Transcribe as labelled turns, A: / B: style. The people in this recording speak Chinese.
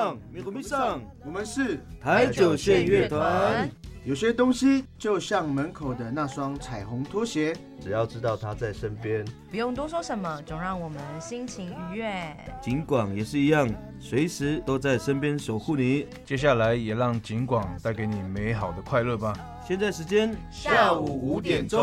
A: 上，
B: 我们是
A: 台九线乐团。
B: 有些东西就像门口的那双彩虹拖鞋，
C: 只要知道他在身边，
D: 不用多说什么，总让我们心情愉悦。
A: 警广也是一样，随时都在身边守护你。
E: 接下来也让警广带给你美好的快乐吧。
A: 现在时间
B: 下午5点钟。